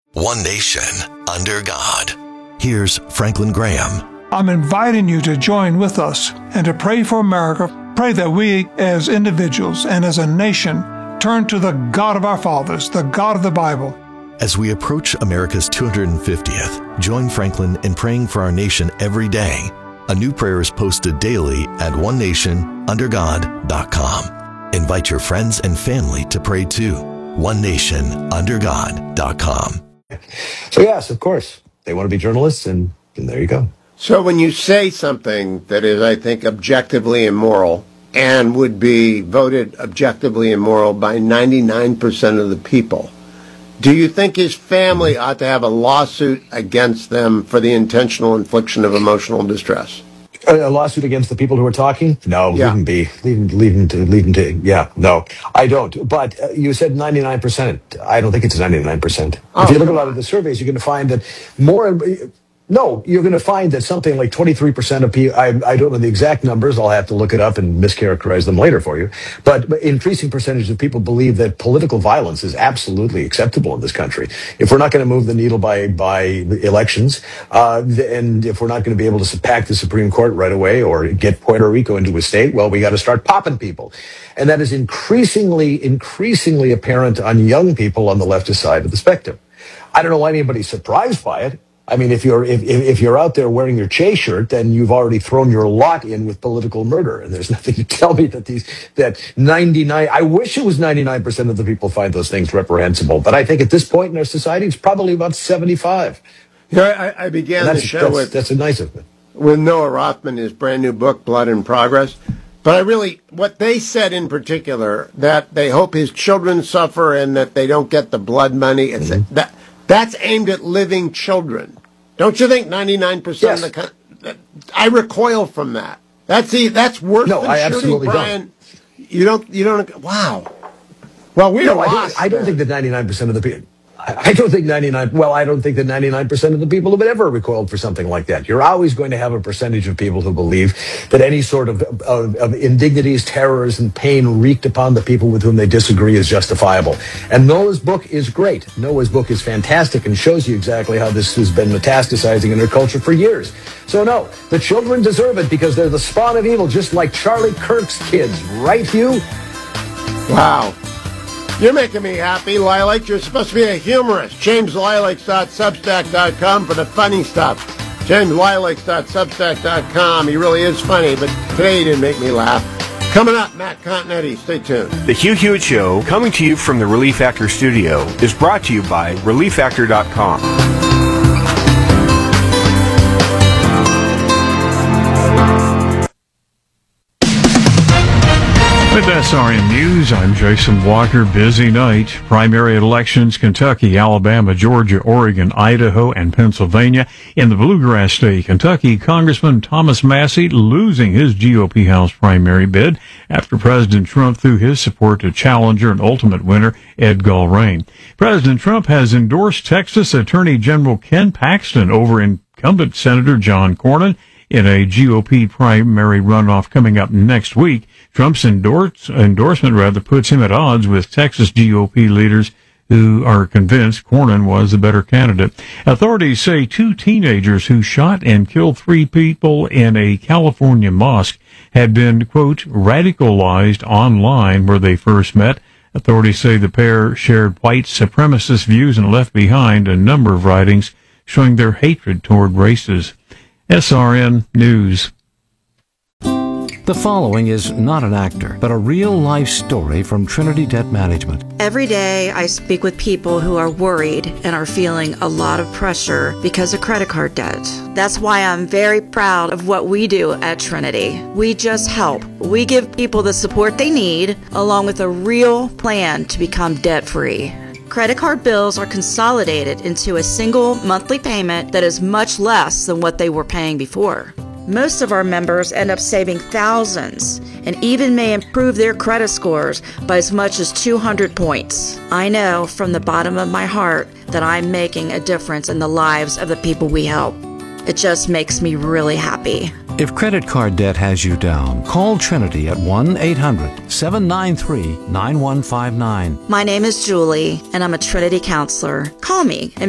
One nation, under God. Here's Franklin Graham. I'm inviting you to join with us and to pray for America. Pray that we, as individuals and as a nation, turn to the God of our fathers, the God of the Bible. As we approach America's 250th, join Franklin in praying for our nation every day. A new prayer is posted daily at onenationundergod.com. Invite your friends and family to pray too. onenationundergod.com. So yes, of course, they want to be journalists, and there you go. So when you say something that is, I think, objectively immoral and would be voted objectively immoral by 99% of the people, do you think his family ought to have a lawsuit against them for the intentional infliction of emotional distress? A lawsuit against the people who are talking? No, Yeah. leave them to. Yeah, no, I don't. But you said 99%. I don't think it's 99%. If you look at a lot of the surveys, you're going to find that you're going to find that something like 23% of people, I don't know the exact numbers, I'll have to look it up and mischaracterize them later for you, but increasing percentage of people believe that political violence is absolutely acceptable in this country. If we're not going to move the needle by elections, and if we're not going to be able to pack the Supreme Court right away or get Puerto Rico into a state, well, we got to start popping people. And that is increasingly apparent on young people on the leftist side of the spectrum. I don't know why anybody's surprised by it. I mean, if you're out there wearing your Che shirt, then you've already thrown your lot in with political murder. And there's nothing to tell me that 99, I wish it was 99% of the people find those things reprehensible. But I think at this point in our society, it's probably about 75. You know, I began the show that's a nice of it. With Noah Rothman, his brand new book, Blood in Progress. But what they said in particular, that they hope his children suffer and that they don't get the blood money, that's aimed at living children. Don't you think 99% of the I recoil from that. That's worse than shooting Brian. Don't. You don't. Wow. Well, we're lost. I don't think that 99% of the people. I don't think that 99% of the people have ever recoiled for something like that. You're always going to have a percentage of people who believe that any sort of indignities, terrors, and pain wreaked upon the people with whom they disagree is justifiable. And Noah's book is great. Noah's book is fantastic and shows you exactly how this has been metastasizing in our culture for years. So no, the children deserve it because they're the spawn of evil, just like Charlie Kirk's kids. Right, Hugh? Wow. You're making me happy, Lilac. You're supposed to be a humorist. JamesLilacs.substack.com for the funny stuff. JamesLilacs.substack.com. He really is funny, but today he didn't make me laugh. Coming up, Matt Continetti. Stay tuned. The Hugh Hewitt Show, coming to you from the Relief Factor studio, is brought to you by ReliefFactor.com. With SRN News, I'm Jason Walker. Busy night. Primary elections, Kentucky, Alabama, Georgia, Oregon, Idaho, and Pennsylvania. In the Bluegrass State, Kentucky, Congressman Thomas Massie losing his GOP House primary bid after President Trump threw his support to challenger and ultimate winner Ed Gulrane. President Trump has endorsed Texas Attorney General Ken Paxton over incumbent Senator John Cornyn in a GOP primary runoff coming up next week. Trump's endorsement puts him at odds with Texas GOP leaders who are convinced Cornyn was the better candidate. Authorities say 2 teenagers who shot and killed 3 people in a California mosque had been, quote, radicalized online where they first met. Authorities say the pair shared white supremacist views and left behind a number of writings showing their hatred toward races. SRN News. The following is not an actor, but a real-life story from Trinity Debt Management. Every day I speak with people who are worried and are feeling a lot of pressure because of credit card debt. That's why I'm very proud of what we do at Trinity. We just help. We give people the support they need, along with a real plan to become debt-free. Credit card bills are consolidated into a single monthly payment that is much less than what they were paying before. Most of our members end up saving thousands and even may improve their credit scores by as much as 200 points. I know from the bottom of my heart that I'm making a difference in the lives of the people we help. It just makes me really happy. If credit card debt has you down, call Trinity at 1-800-793-9159. My name is Julie, and I'm a Trinity counselor. Call me and